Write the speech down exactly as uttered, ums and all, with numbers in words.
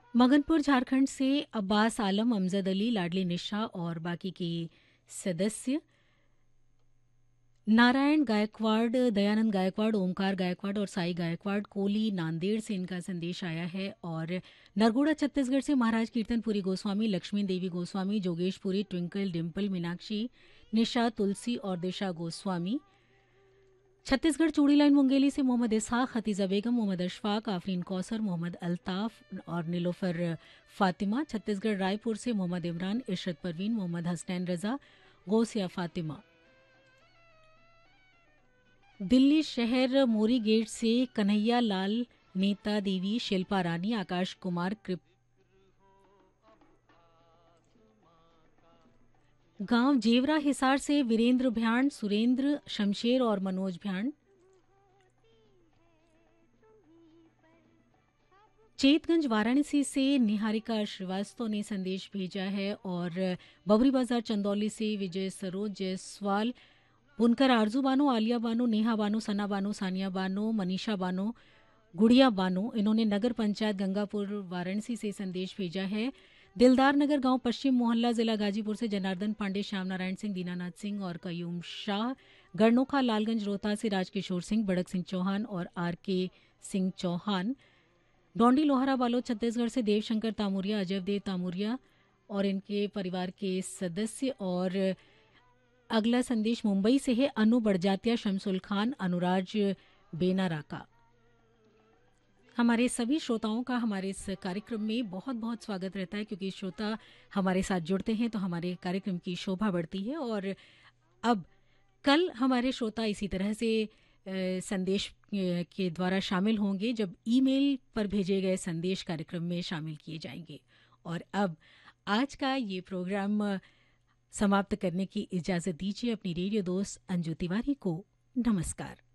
मगनपुर झारखंड से अब्बास आलम, अमजद अली, लाडली निशा और बाकी के सदस्य नारायण गायकवाड़, दयानंद गायकवाड़, ओमकार गायकवाड़ और साई गायकवाड़, कोली नांदेड़ से इनका संदेश आया है। और नरगुड़ा छत्तीसगढ़ से महाराज कीर्तनपुरी गोस्वामी, लक्ष्मी देवी गोस्वामी, जोगेशपुरी, ट्विंकल, डिम्पल, मीनाक्षी, निशा, तुलसी और दिशा गोस्वामी। छत्तीसगढ़ चूड़ी लाइन मुंगेली से मोहम्मद इसहाक, खतीजा बेगम, मोहम्मद अशफाक, आफरीन कौसर, मोहम्मद अल्ताफ और नीलोफर फातिमा। छत्तीसगढ़ रायपुर से मोहम्मद इमरान, इशरत परवीन, मोहम्मद हसनैन रजा, गौसिया फातिमा। दिल्ली शहर मोरी गेट से कन्हैया लाल, नीता देवी, शिल्पा रानी, आकाश कुमार, कृप गांव जेवरा हिसार से वीरेंद्र भ्याण, सुरेंद्र, शमशेर और मनोज भ्याण। चेतगंज वाराणसी से निहारिका श्रीवास्तव ने संदेश भेजा है। और बबरी बाजार चंदौली से विजय सरोज जायसवाल, बुनकर आरजू बानो, आलिया बानो, नेहा बानो, सना बानो, सानिया बानो, मनीषा बानो, गुड़िया बानो, इन्होंने नगर पंचायत गंगापुर वाराणसी से संदेश भेजा है। दिलदार नगर गांव पश्चिम मोहल्ला जिला गाजीपुर से जनार्दन पांडे, श्याम नारायण सिंह, दीनानाथ सिंह और कयूम शाह। गढ़नोखा लालगंज रोहतास से राजकिशोर सिंह, बड़क सिंह चौहान और आर के सिंह चौहान। डोंडी लोहारा बालोद छत्तीसगढ़ से देवशंकर तामुरिया, अजय देव तामुरिया और इनके परिवार के सदस्य। और अगला संदेश मुंबई से है अनु बड़जात्या, शमसुल खान, अनुराज बेनारा का। हमारे सभी श्रोताओं का हमारे इस कार्यक्रम में बहुत बहुत स्वागत रहता है, क्योंकि श्रोता हमारे साथ जुड़ते हैं तो हमारे कार्यक्रम की शोभा बढ़ती है। और अब कल हमारे श्रोता इसी तरह से संदेश के द्वारा शामिल होंगे, जब ईमेल पर भेजे गए संदेश कार्यक्रम में शामिल किए जाएंगे। और अब आज का ये प्रोग्राम समाप्त करने की इजाज़त दीजिए अपनी रेडियो दोस्त अंजू तिवारी को। नमस्कार।